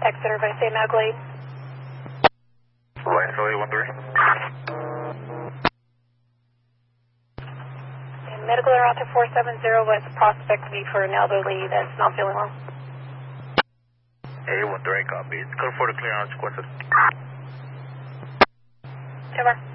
Exeter by St. Magdalene. Line Philly 13. Medical Route 470 was prospecting for an elderly that's not feeling well. A13 copy. It's code for the clearance requested. Over.